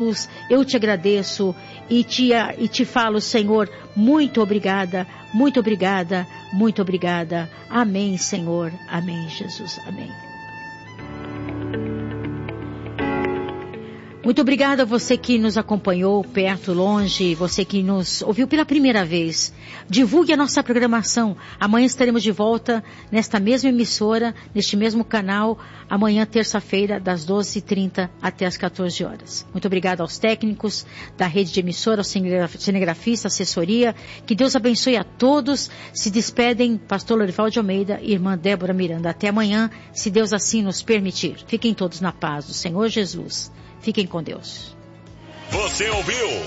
Jesus, eu te agradeço e te falo, Senhor, muito obrigada, muito obrigada, muito obrigada. Amém, Senhor. Amém, Jesus. Amém. Muito obrigada a você que nos acompanhou perto, longe, você que nos ouviu pela primeira vez. Divulgue a nossa programação. Amanhã estaremos de volta nesta mesma emissora, neste mesmo canal, amanhã, terça-feira, das 12h30 até as 14 horas. Muito obrigada aos técnicos da rede de emissora, aos cinegrafistas, assessoria. Que Deus abençoe a todos. Se despedem, pastor Lorival de Almeida e irmã Débora Miranda. Até amanhã, se Deus assim nos permitir. Fiquem todos na paz do Senhor Jesus. Fiquem com Deus. Você ouviu